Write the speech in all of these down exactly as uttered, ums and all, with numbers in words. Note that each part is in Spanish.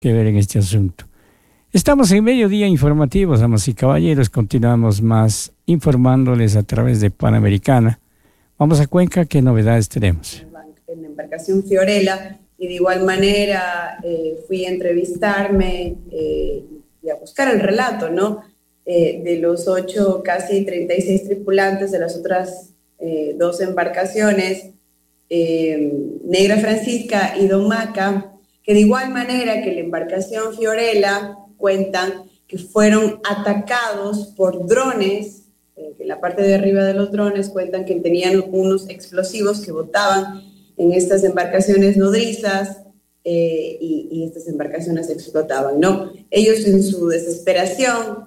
que ver en este asunto. Estamos en Mediodía Informativo, damas y caballeros. Continuamos más informándoles a través de Panamericana. Vamos a Cuenca, ¿qué novedades tenemos? En la embarcación Fiorella, y de igual manera eh, fui a entrevistarme eh, y a buscar el relato, ¿no? Eh, de los ocho, casi treinta y seis tripulantes de las otras eh, dos embarcaciones, eh, Negra Francisca y Don Maca, que de igual manera que la embarcación Fiorella cuentan que fueron atacados por drones, eh, que en la parte de arriba de los drones cuentan que tenían unos explosivos que botaban en estas embarcaciones nodrizas eh, y, y estas embarcaciones explotaban, ¿no? Ellos en su desesperación,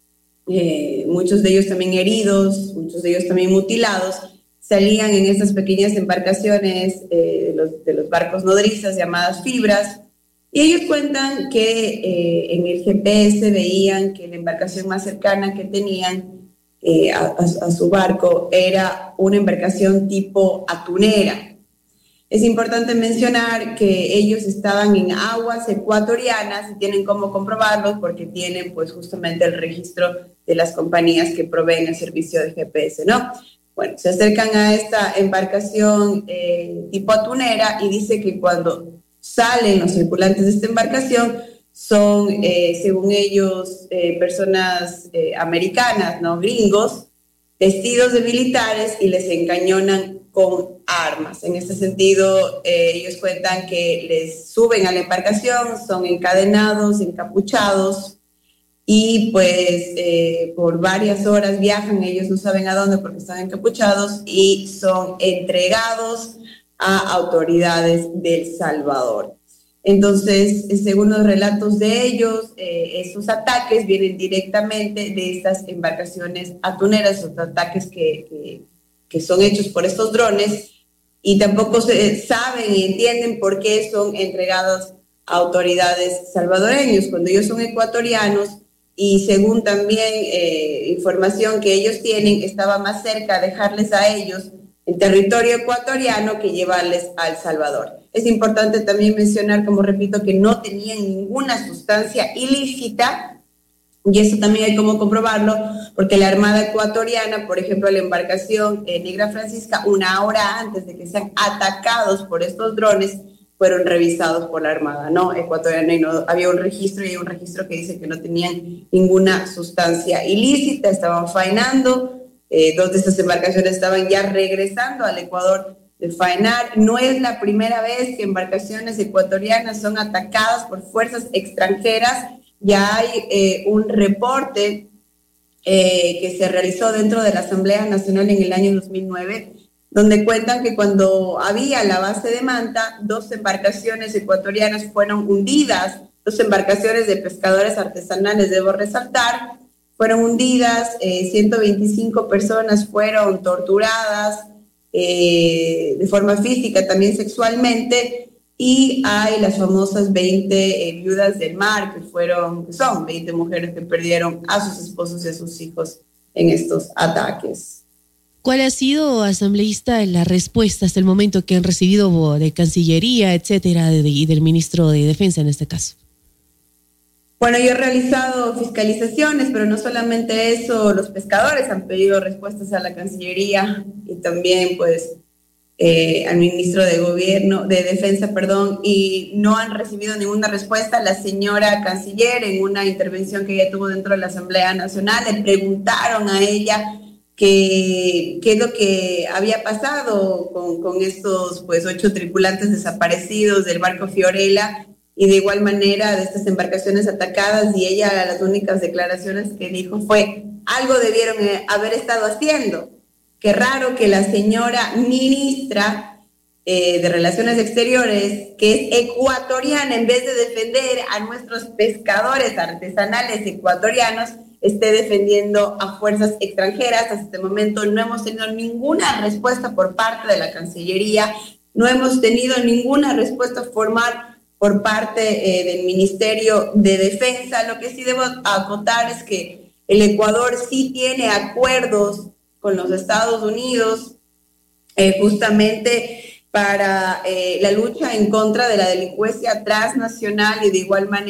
eh, muchos de ellos también heridos, muchos de ellos también mutilados, salían en estas pequeñas embarcaciones eh, de, los, de los barcos nodrizas llamadas fibras, y ellos cuentan que eh, en el G P S veían que la embarcación más cercana que tenían eh, a, a, a su barco era una embarcación tipo atunera. Es importante mencionar que ellos estaban en aguas ecuatorianas y tienen cómo comprobarlo porque tienen pues justamente el registro de las compañías que proveen el servicio de G P S, ¿no? Bueno, se acercan a esta embarcación eh, tipo atunera y dice que cuando salen los tripulantes de esta embarcación son, eh, según ellos, eh, personas eh, americanas, ¿no? Gringos, vestidos de militares y les encañonan con armas. En este sentido, eh, ellos cuentan que les suben a la embarcación, son encadenados, encapuchados y pues eh, por varias horas viajan, ellos no saben a dónde porque están encapuchados y son entregados a autoridades del Salvador. Entonces, según los relatos de ellos, eh, esos ataques vienen directamente de estas embarcaciones atuneras, esos ataques que, que, que son hechos por estos drones, y tampoco se saben y entienden por qué son entregados a autoridades salvadoreñas, cuando ellos son ecuatorianos, y según también eh, información que ellos tienen, estaba más cerca dejarles a ellos en territorio ecuatoriano que llevarles a El Salvador. Es importante también mencionar, como repito, que no tenían ninguna sustancia ilícita, y eso también hay como comprobarlo, porque la Armada ecuatoriana, por ejemplo, la embarcación eh, Negra Francisca, una hora antes de que sean atacados por estos drones, fueron revisados por la Armada, ¿no? Ecuatoriana, y no había un registro, y hay un registro que dice que no tenían ninguna sustancia ilícita, estaban faenando. Eh, dos de estas embarcaciones estaban ya regresando al Ecuador de faenar. No es la primera vez que embarcaciones ecuatorianas son atacadas por fuerzas extranjeras. Ya hay eh, un reporte eh, que se realizó dentro de la Asamblea Nacional en el año dos mil nueve, donde cuentan que cuando había la base de Manta, dos embarcaciones ecuatorianas fueron hundidas, dos embarcaciones de pescadores artesanales, debo resaltar, fueron hundidas, eh, ciento veinticinco personas fueron torturadas eh, de forma física, también sexualmente, y hay las famosas veinte eh, viudas del mar, que fueron, que son veinte mujeres que perdieron a sus esposos y a sus hijos en estos ataques. ¿Cuál ha sido, asambleísta, la respuesta hasta el momento que han recibido de Cancillería, etcétera, de, y del ministro de Defensa en este caso? Bueno, yo he realizado fiscalizaciones, pero no solamente eso, los pescadores han pedido respuestas a la Cancillería y también pues eh, al ministro de Gobierno, de Defensa, perdón, y no han recibido ninguna respuesta. La señora Canciller, en una intervención que ella tuvo dentro de la Asamblea Nacional, le preguntaron a ella qué es lo que había pasado con, con estos pues ocho tripulantes desaparecidos del barco Fiorella, y de igual manera de estas embarcaciones atacadas, y ella, las únicas declaraciones que dijo fue: algo debieron haber estado haciendo. Qué raro que la señora ministra eh, de Relaciones Exteriores, que es ecuatoriana, en vez de defender a nuestros pescadores artesanales ecuatorianos, esté defendiendo a fuerzas extranjeras. Hasta este momento no hemos tenido ninguna respuesta por parte de la Cancillería, no hemos tenido ninguna respuesta formal por parte eh, del Ministerio de Defensa. Lo que sí debo acotar es que el Ecuador sí tiene acuerdos con los Estados Unidos, eh, justamente para eh, la lucha en contra de la delincuencia transnacional y de igual manera